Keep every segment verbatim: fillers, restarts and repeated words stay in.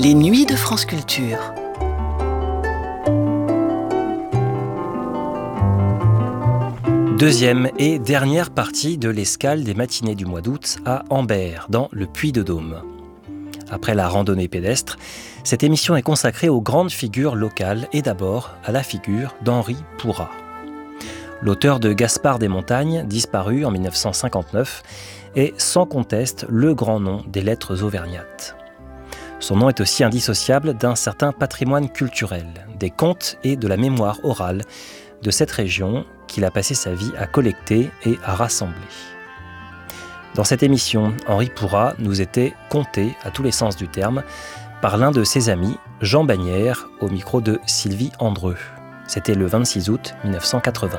Les nuits de France Culture. Deuxième et dernière partie de l'escale des matinées du mois d'août à Ambert, dans le Puy-de-Dôme. Après la randonnée pédestre, cette émission est consacrée aux grandes figures locales et d'abord à la figure d'Henri Pourrat. L'auteur de Gaspard des Montagnes, disparu en mille neuf cent cinquante-neuf, est sans conteste le grand nom des lettres auvergnates. Son nom est aussi indissociable d'un certain patrimoine culturel, des contes et de la mémoire orale de cette région qu'il a passé sa vie à collecter et à rassembler. Dans cette émission, Henri Pourrat nous était conté, à tous les sens du terme, par l'un de ses amis, Jean Bagnères, au micro de Sylvie Andreu. C'était le vingt-six août mille neuf cent quatre-vingts.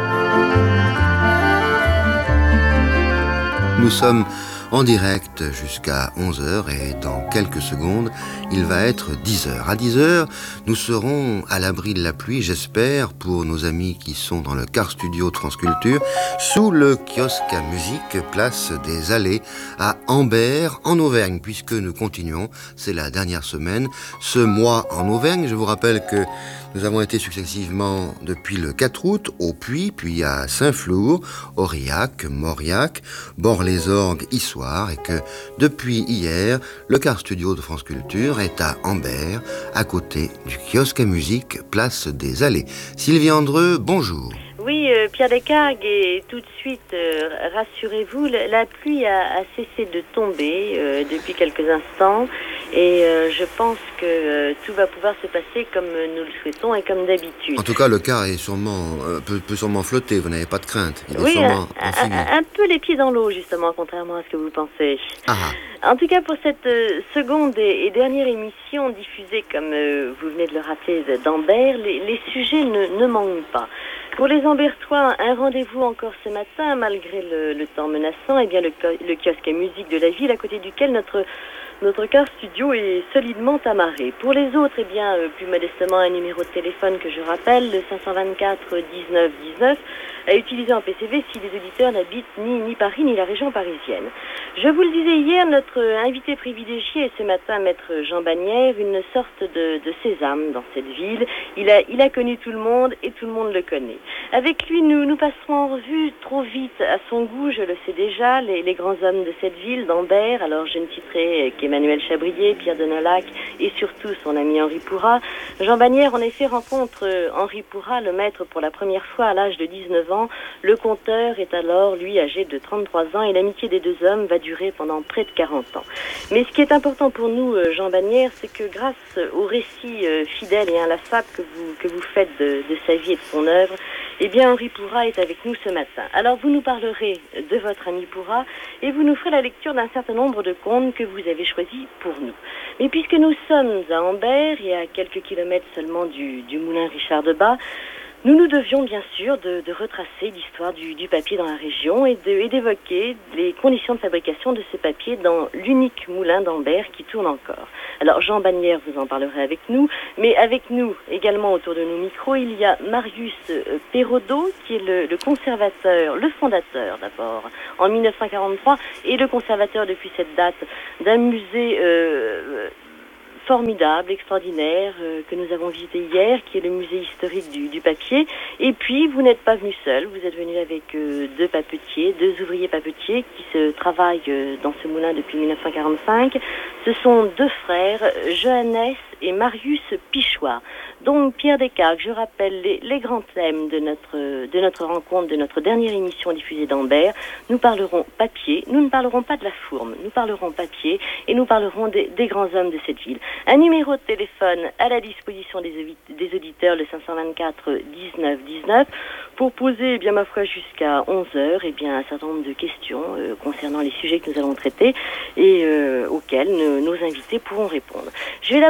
Nous sommes en direct jusqu'à onze heures et dans quelques secondes, il va être dix heures. À dix heures, nous serons à l'abri de la pluie, j'espère, pour nos amis qui sont dans le car studio de France Culture, sous le kiosque à musique, place des Allées, à Ambert, en Auvergne, puisque nous continuons, c'est la dernière semaine, ce mois en Auvergne. Je vous rappelle que nous avons été successivement depuis le quatre août au Puy, puis à Saint-Flour, Aurillac, Mauriac, Bord-les-Orgues, Issoire, et que depuis hier, le car studio de France Culture est à Ambert, à côté du kiosque à musique, place des Allées. Sylvie Andreu, bonjour. Oui, euh, Pierre Descargues, et tout de suite, euh, rassurez-vous, la, la pluie a, a cessé de tomber euh, depuis quelques instants et euh, je pense que euh, tout va pouvoir se passer comme nous le souhaitons et comme d'habitude. En tout cas, le car est sûrement, euh, peut, peut sûrement flotter, vous n'avez pas de crainte. Il est oui, sûrement un, un, un peu les pieds dans l'eau, justement, contrairement à ce que vous pensez. Ah. En tout cas, pour cette euh, seconde et, et dernière émission diffusée, comme euh, vous venez de le rappeler, d'Ambert, les, les sujets ne, ne manquent pas. Pour les Ambertois, un rendez-vous encore ce matin, malgré le, le temps menaçant, et bien le, le kiosque à musique de la ville, à côté duquel notre, notre car studio est solidement amarré. Pour les autres, eh bien, euh, plus modestement, un numéro de téléphone que je rappelle, le cinq cent vingt-quatre dix-neuf dix-neuf, à utiliser en P C V si les auditeurs n'habitent ni, ni Paris ni la région parisienne. Je vous le disais hier, notre invité privilégié est ce matin maître Jean Bagnères, une sorte de, de sésame dans cette ville. Il a, il a connu tout le monde et tout le monde le connaît. Avec lui, nous, nous passerons en revue trop vite à son goût, je le sais déjà, les, les grands hommes de cette ville, d'Ambert. Alors je ne citerai qu'Emmanuel Chabrier, Pierre de Nolac et surtout son ami Henri Pourrat. Jean Bagnères, en effet, rencontre Henri Pourrat, le maître, pour la première fois à l'âge de dix-neuf ans. Le conteur est alors, lui, âgé de trente-trois ans et l'amitié des deux hommes va durer pendant près de quarante ans. Mais ce qui est important pour nous, Jean Bagnères, c'est que grâce au récit fidèle et inlassable que vous, que vous faites de, de sa vie et de son œuvre, eh bien, Henri Pourrat est avec nous ce matin. Alors, vous nous parlerez de votre ami Pourrat et vous nous ferez la lecture d'un certain nombre de contes que vous avez choisis pour nous. Mais puisque nous sommes à Ambert et à quelques kilomètres seulement du, du moulin Richard de Bas, nous nous devions bien sûr de, de retracer l'histoire du, du papier dans la région et, de, et d'évoquer les conditions de fabrication de ce papier dans l'unique moulin d'Ambert qui tourne encore. Alors Jean Bagnères vous en parlera avec nous, mais avec nous également autour de nos micros, il y a Marius Perraudot qui est le, le conservateur, le fondateur d'abord en mille neuf cent quarante-trois et le conservateur depuis cette date d'un musée euh, formidable, extraordinaire, euh, que nous avons visité hier, qui est le musée historique du, du papier. Et puis, vous n'êtes pas venu seul, vous êtes venu avec euh, deux papetiers, deux ouvriers papetiers qui se travaillent euh, dans ce moulin depuis mille neuf cent quarante-cinq. Ce sont deux frères, Johannes et Marius Pichois. Donc, Pierre Descargues, je rappelle les, les grands thèmes de notre, de notre rencontre, de notre dernière émission diffusée d'Ambert. Nous parlerons papier, nous ne parlerons pas de la fourme, nous parlerons papier et nous parlerons des, des grands hommes de cette ville. Un numéro de téléphone à la disposition des, des auditeurs, le cinq cent vingt-quatre dix-neuf dix-neuf, pour poser, eh bien, ma foi, jusqu'à onze heures, eh bien, un certain nombre de questions euh, concernant les sujets que nous allons traiter et euh, auxquels nos, nos invités pourront répondre. Je vais d'abord demander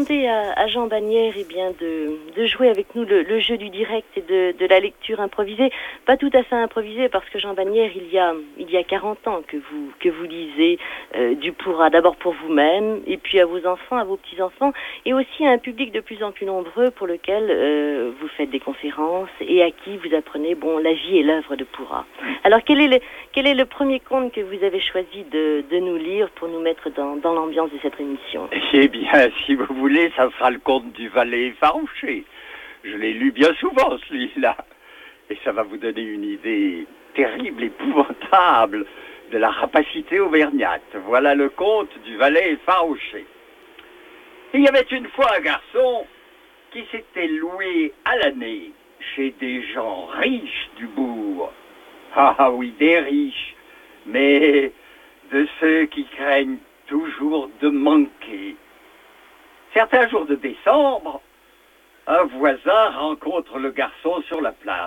demandé à, à Jean Bagnères eh bien, de, de jouer avec nous le, le jeu du direct et de, de la lecture improvisée. Pas tout à fait improvisée, parce que Jean Bagnères, il y a, il y a quarante ans que vous, que vous lisez euh, du Pourra, d'abord pour vous-même, et puis à vos enfants, à vos petits-enfants, et aussi à un public de plus en plus nombreux pour lequel euh, vous faites des conférences et à qui vous apprenez bon, la vie et l'œuvre de Pourra. Alors, quel est le, quel est le premier conte que vous avez choisi de, de nous lire pour nous mettre dans, dans l'ambiance de cette émission? Eh bien, si vous voulez, ça sera le conte du valet effarouché. Je l'ai lu bien souvent, celui-là. Et ça va vous donner une idée terrible, épouvantable de la rapacité auvergnate. Voilà le conte du valet effarouché. Il y avait une fois un garçon qui s'était loué à l'année chez des gens riches du bourg. Ah oui, des riches, mais de ceux qui craignent toujours de manquer. Certains jours de décembre, un voisin rencontre le garçon sur la place.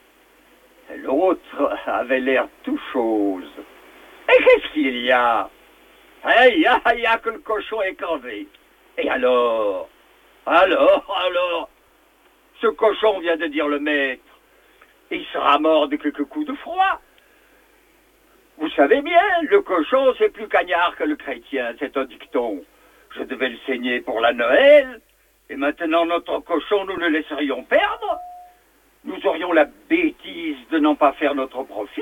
L'autre avait l'air tout chose. Et qu'est-ce qu'il y a? Il y a, il y a que le cochon est crevé. Et alors? Alors, alors? Ce cochon vient de dire le maître. Il sera mort de quelques coups de froid. Vous savez bien, le cochon, c'est plus cagnard que le chrétien, c'est un dicton. Je devais le saigner pour la Noël, et maintenant notre cochon, nous le laisserions perdre. Nous aurions la bêtise de n'en pas faire notre profit.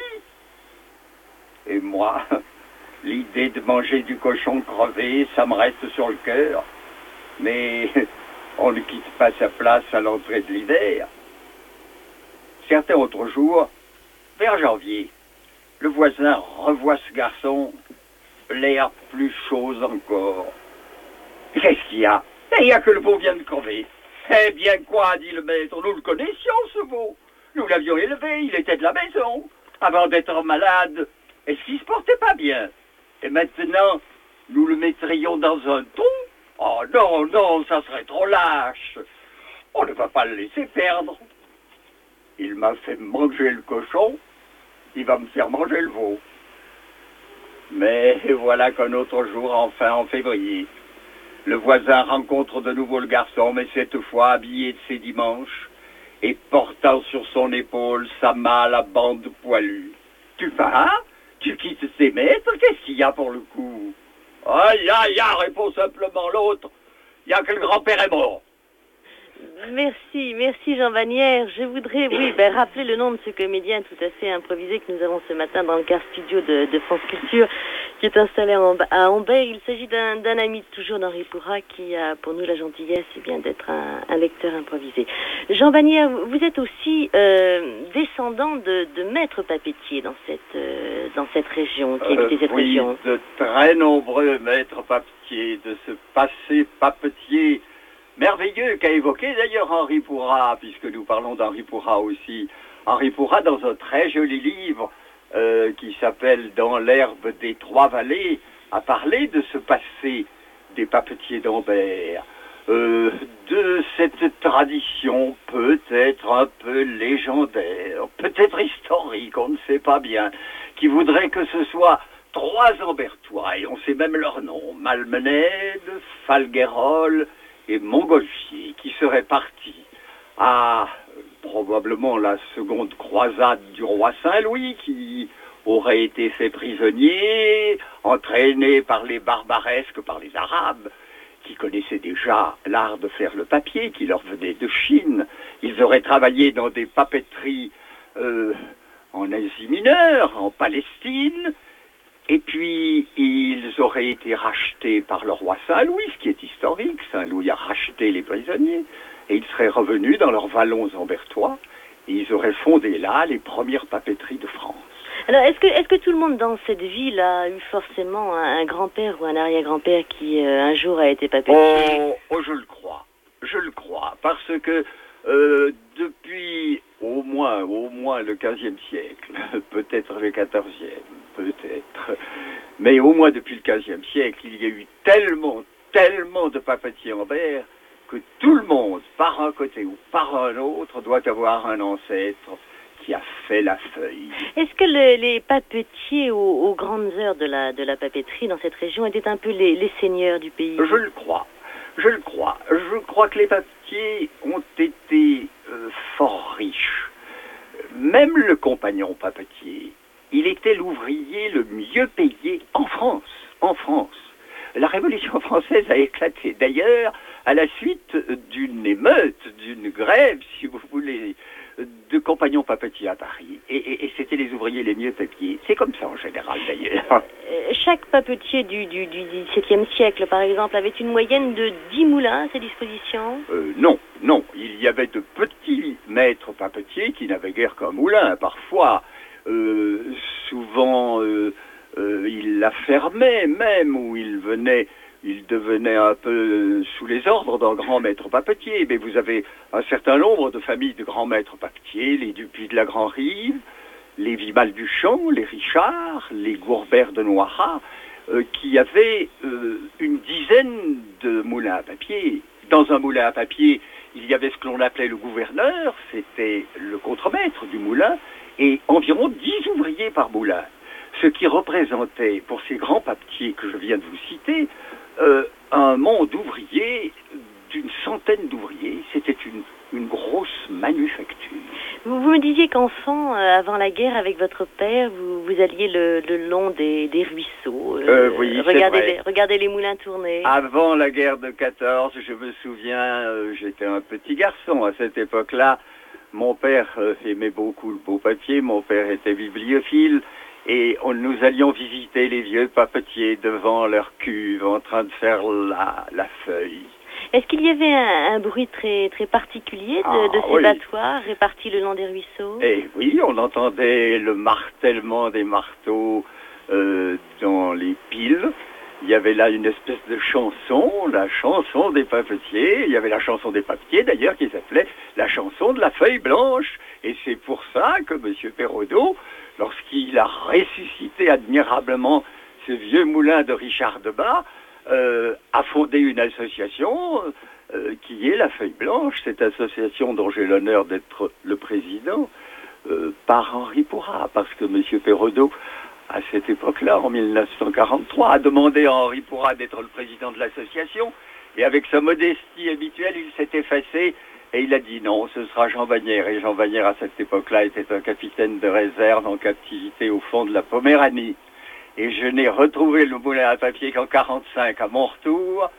Et moi, l'idée de manger du cochon crevé, ça me reste sur le cœur. Mais on ne quitte pas sa place à l'entrée de l'hiver. Certains autres jours, vers janvier, le voisin revoit ce garçon, l'air plus chose encore. Qu'est-ce qu'il y a? Il n'y a que le veau vient de crever. Eh bien quoi, dit le maître, nous le connaissions ce veau. Nous l'avions élevé, il était de la maison. Avant d'être malade, est-ce qu'il se portait pas bien? Et maintenant, nous le mettrions dans un trou? Oh non, non, ça serait trop lâche. On ne va pas le laisser perdre. Il m'a fait manger le cochon, il va me faire manger le veau. Mais voilà qu'un autre jour, enfin en février, le voisin rencontre de nouveau le garçon, mais cette fois habillé de ses dimanches et portant sur son épaule sa malle à bande poilue. Tu vas? Tu quittes tes maîtres? Qu'est-ce qu'il y a pour le coup? Aïe, aïe, aïe, répond simplement l'autre. Il y a que le grand-père est mort. Merci, merci Jean Bagnères. Je voudrais, oui, ben, rappeler le nom de ce comédien tout à fait improvisé que nous avons ce matin dans le car studio de, de France Culture, qui est installé en, à Ambert. Il s'agit d'un, d'un ami toujours d'Henri Pourra qui a pour nous la gentillesse eh bien, d'être un, un lecteur improvisé. Jean Bagnères, vous êtes aussi euh, descendant de, de maîtres papetiers dans cette, euh, dans cette région, qui habitait cette euh, oui, région. De très nombreux maîtres papetiers, de ce passé papetier merveilleux qu'a évoqué d'ailleurs Henri Pourra, puisque nous parlons d'Henri Pourra aussi. Henri Pourra, dans un très joli livre euh, qui s'appelle « Dans l'herbe des trois vallées », a parlé de ce passé des papetiers d'Ambert, euh, de cette tradition peut-être un peu légendaire, peut-être historique, on ne sait pas bien, qui voudrait que ce soit trois Ambertois, et on sait même leur nom, Malmenède, Falguerolles et Montgolfier, qui seraient partis à euh, probablement la seconde croisade du roi Saint-Louis, qui aurait été fait prisonnier, entraîné par les barbaresques, par les Arabes, qui connaissaient déjà l'art de faire le papier, qui leur venait de Chine. Ils auraient travaillé dans des papeteries euh, en Asie mineure, en Palestine, et puis, ils auraient été rachetés par le roi Saint-Louis, ce qui est historique. Saint-Louis a racheté les prisonniers, et ils seraient revenus dans leurs vallons ambertois, et ils auraient fondé là les premières papeteries de France. Alors, est-ce que, est-ce que tout le monde dans cette ville a eu forcément un, un grand-père ou un arrière-grand-père qui, euh, un jour, a été papetier? Oh, oh, je le crois. Je le crois, parce que euh, depuis au moins, au moins le quinzième siècle, peut-être le quatorzième, peut-être, mais au moins depuis le quinzième siècle, il y a eu tellement, tellement de papetiers Ambert que tout le monde, par un côté ou par un autre, doit avoir un ancêtre qui a fait la feuille. Est-ce que le, les papetiers aux, aux grandes heures de la, de la papeterie dans cette région étaient un peu les, les seigneurs du pays? Je le crois. Je le crois. Je crois que les papetiers ont été euh, fort riches. Même le compagnon papetier, il était l'ouvrier le mieux payé en France. En France. La Révolution française a éclaté. D'ailleurs, à la suite d'une émeute, d'une grève, si vous voulez, de compagnons papetiers à Paris. Et, et, et c'était les ouvriers les mieux payés. C'est comme ça en général, d'ailleurs. Euh, chaque papetier du, du, du dix-septième siècle, par exemple, avait une moyenne de dix moulins à ses dispositions? euh, Non, non. Il y avait de petits maîtres papetiers qui n'avaient guère qu'un moulin. Parfois, euh, souvent, euh, euh, ils la fermaient même, ou ils venaient... Il devenait un peu sous les ordres d'un grand maître papetier. Mais vous avez un certain nombre de familles de grands maîtres papetiers, les Dupuis de la Grand-Rive, les Vimal du Champ, les Richard, les Gourbert de Noirat, euh, qui avaient euh, une dizaine de moulins à papier. Dans un moulin à papier, il y avait ce que l'on appelait le gouverneur, c'était le contremaître du moulin, et environ dix ouvriers par moulin. Ce qui représentait, pour ces grands papetiers que je viens de vous citer, Euh, un monde ouvrier d'une centaine d'ouvriers. C'était une, une grosse manufacture. Vous, vous me disiez qu'enfant, euh, avant la guerre, avec votre père, vous, vous alliez le, le long des, des ruisseaux. Euh, euh, oui, regardez c'est vrai. les, regardez les moulins tourner. Avant la guerre de quatorze, je me souviens, euh, j'étais un petit garçon à cette époque-là. Mon père euh, aimait beaucoup le beau papier. Mon père était bibliophile. Et on, nous allions visiter les vieux papetiers devant leur cuve en train de faire la, la feuille. Est-ce qu'il y avait un, un bruit très, très particulier de, ah, de ces oui. battoirs répartis le long des ruisseaux? Eh oui, on entendait le martèlement des marteaux euh, dans les piles. Il y avait là une espèce de chanson, la chanson des papetiers. Il y avait la chanson des papetiers d'ailleurs qui s'appelait la chanson de la feuille blanche. Et c'est pour ça que M. Perraudot, lorsqu'il a ressuscité admirablement ce vieux moulin de Richard de Bas, euh, a fondé une association euh, qui est la Feuille Blanche, cette association dont j'ai l'honneur d'être le président, euh, par Henri Pourrat, parce que M. Perraudot, à cette époque-là, en mille neuf cent quarante-trois, a demandé à Henri Pourrat d'être le président de l'association, et avec sa modestie habituelle, il s'est effacé. Et il a dit non, ce sera Jean Bagnères. Et Jean Bagnères, à cette époque-là, était un capitaine de réserve en captivité au fond de la Poméranie. Et je n'ai retrouvé le moulin à papier qu'en quarante-cinq, à mon retour.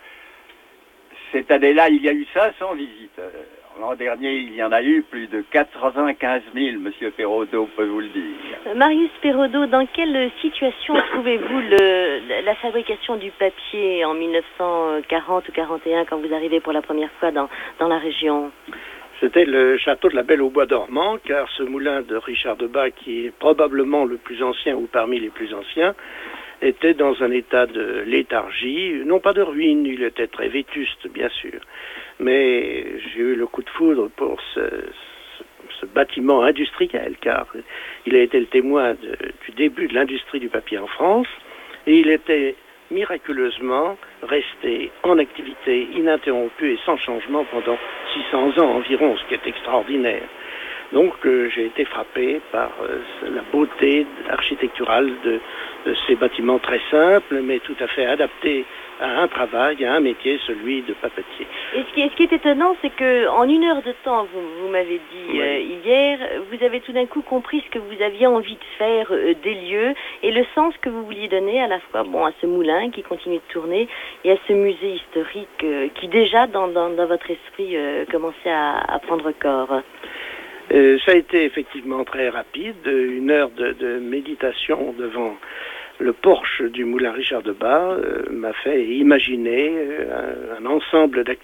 Cette année-là, il y a eu cinq cents visiteurs. L'an dernier, il y en a eu plus de quatre-vingt-quinze mille, M. Perraudot peut vous le dire. Marius Perraudot, dans quelle situation trouvez-vous le, la fabrication du papier en mille neuf cent quarante ou quarante et un, quand vous arrivez pour la première fois dans, dans la région? C'était le château de la Belle au Bois dormant, car ce moulin de Richard de Bas, qui est probablement le plus ancien ou parmi les plus anciens, était dans un état de léthargie, non pas de ruine, il était très vétuste, bien sûr. Mais j'ai eu le coup de foudre pour ce, ce, ce bâtiment industriel, car il a été le témoin de, du début de l'industrie du papier en France, et il était miraculeusement resté en activité ininterrompue et sans changement pendant six cents ans environ, ce qui est extraordinaire. Donc euh, j'ai été frappé par euh, la beauté architecturale de, de ces bâtiments très simples, mais tout à fait adaptés à un travail, à un métier, celui de papetier. Et ce qui est, ce qui est étonnant, c'est qu'en une heure de temps, vous, vous m'avez dit Oui. euh, hier, vous avez tout d'un coup compris ce que vous aviez envie de faire euh, des lieux et le sens que vous vouliez donner à la fois bon, à ce moulin qui continue de tourner et à ce musée historique euh, qui déjà dans, dans, dans votre esprit euh, commençait à, à prendre corps. Euh, ça a été effectivement très rapide, une heure de, de méditation devant le porche du moulin Richard de Bas euh, m'a fait imaginer euh, un, un ensemble d'activités